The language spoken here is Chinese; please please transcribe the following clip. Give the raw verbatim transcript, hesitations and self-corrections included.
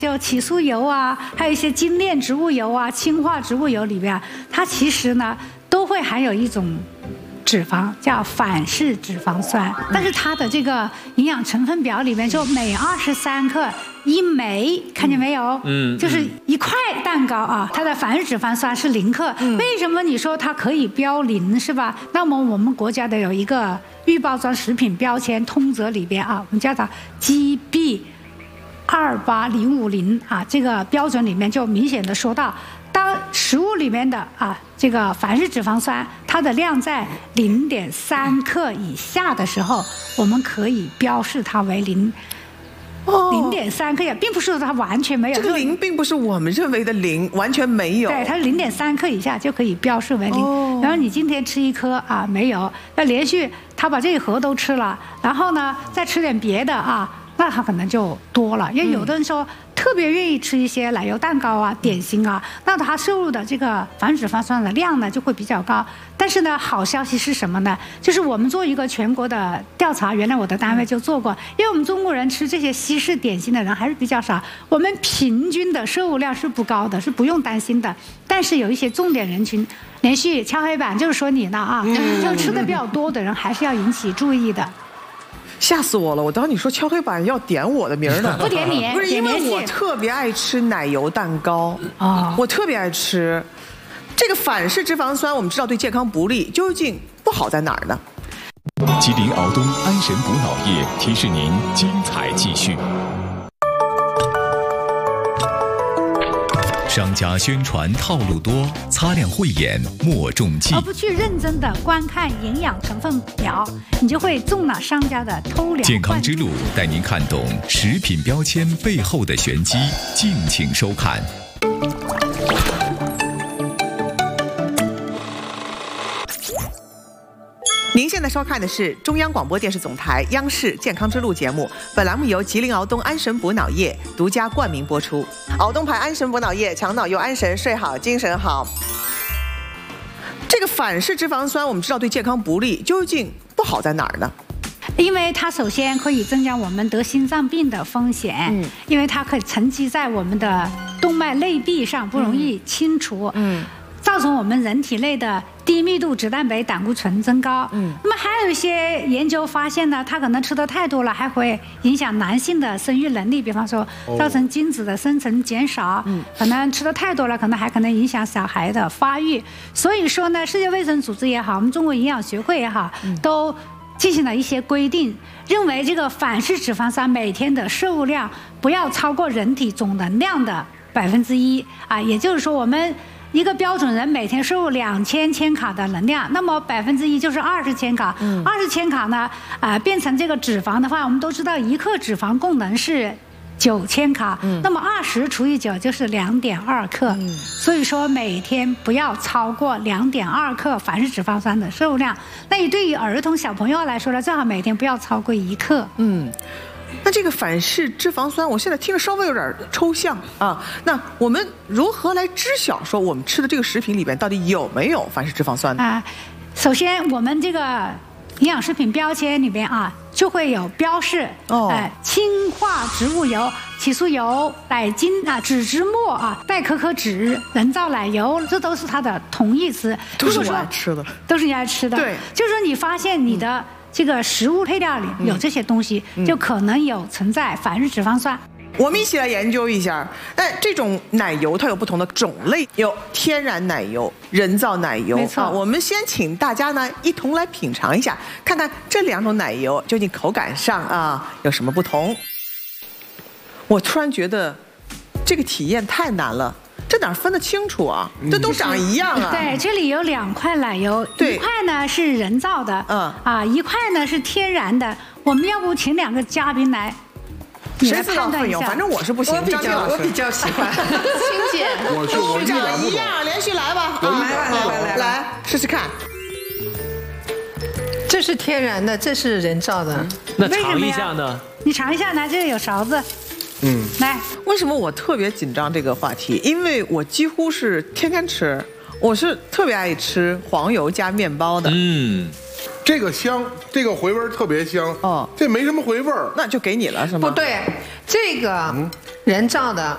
就起酥油啊，还有一些精炼植物油啊、氢化植物油里边，它其实呢都会含有一种脂肪，叫反式脂肪酸。但是它的这个营养成分表里面，就每二十三克一枚，看见没有？嗯，就是一块蛋糕啊，它的反式脂肪酸是零克。嗯、为什么你说它可以标零是吧？那么我们国家的有一个预包装食品标签通则里边啊，我们叫它 G B。二八零五零啊，这个标准里面就明显的说到，当食物里面的啊这个反式脂肪酸它的量在零点三克以下的时候，我们可以标示它为零。零点三克呀，并不是说它完全没有。 这个零并不是我们认为的零，完全没有。 对，它是零点三克以下就可以标示为零。哦、然后你今天吃一颗啊，没有，要连续他把这一盒都吃了，然后呢再吃点别的啊。那它可能就多了，因为有的人说特别愿意吃一些奶油蛋糕啊、点心啊，那它摄入的这个反脂肪酸的量呢就会比较高。但是呢，好消息是什么呢？就是我们做一个全国的调查，原来我的单位就做过，因为我们中国人吃这些西式点心的人还是比较少，我们平均的摄入量是不高的，是不用担心的。但是有一些重点人群，连续敲黑板，就是说你呢啊，就吃的比较多的人，还是要引起注意的。 吓死我了！我当你说敲黑板要点我的名呢， 不点你， 不是因为我特别爱吃奶油蛋糕啊，我特别爱吃。这个反式脂肪酸我们知道对健康不利，究竟不好在哪儿呢？ 吉林敖东安神补脑液提示您精彩继续。商家宣传套路多，擦亮慧眼莫中计。 而不去认真的观看营养成分表，你就会中了商家的偷梁。 健康之路带您看懂食品标签背后的玄机，敬请收看。 您现在收看的是中央广播电视总台央视健康之路节目，本栏目由吉林敖东安神补脑液独家冠名播出。敖东牌安神补脑液，强脑又安神，睡好精神好。这个反式脂肪酸我们知道对健康不利，究竟不好在哪儿呢？ 因为它首先可以增加我们得心脏病的风险，嗯，因为它可以沉积在我们的动脉内壁上，不容易清除，嗯。造成我们人体内的低密度脂蛋白胆固醇增高。嗯，那么还有一些研究发现呢，它可能吃的太多了，还会影响男性的生育能力，比方说造成精子的生成减少。嗯，可能吃的太多了，可能还可能影响小孩的发育。所以说呢，世界卫生组织也好，我们中国营养学会也好，都进行了一些规定，认为这个反式脂肪酸每天的摄入量不要超过人体总能量的百分之一啊，也就是说我们。一个标准人每天摄入两千千卡的能量，那么百分之一就是二十千卡。二十千卡呢，啊、呃，变成这个脂肪的话，我们都知道一克脂肪供能是九千卡，嗯、那么二十除以九就是两点二克。嗯、所以说每天不要超过两点二克反式脂肪酸的摄入量。那你对于儿童小朋友来说呢，最好每天不要超过一克。嗯。 那这个反式脂肪酸，我现在听着稍微有点抽象啊。那我们如何来知晓说我们吃的这个食品里边到底有没有反式脂肪酸呢？啊， 首先我们这个营养食品标签里边啊，就会有标示哦，呃，氢化植物油、起酥油、奶精啊、脂质末啊、代可可脂、人造奶油，这都是它的同义词。 都是我爱吃的， 都是你爱吃的。 对， 就是说你发现你的。嗯这个食物配料里有这些东西，嗯、就可能有存在反式脂肪酸。 我们一起来研究一下。那这种奶油它有不同的种类，有天然奶油、人造奶油。 没错、 啊，我们先请大家呢一同来品尝一下，看看这两种奶油究竟口感上啊有什么不同。我突然觉得这个体验太难了。这哪分得清楚啊？这都长一样啊！ 对，这里有两块奶油，一块呢是人造的，嗯啊，一块呢是天然的。我们要不请两个嘉宾来， 谁自告奋勇？反正我是不行。 我比较我比较喜欢清姐， 我是我长一样，连续来吧！ 来来来来来试试看。 这是天然的，这是人造的。 那尝一下呢？ 你尝一下，来，这里有勺子。 嗯， 来， 为什么我特别紧张这个话题？因为我几乎是天天吃，我是特别爱吃黄油加面包的。嗯， 这个香，这个回味特别香。哦，这没什么回味儿， 那就给你了是吗？ 不对，这个人造的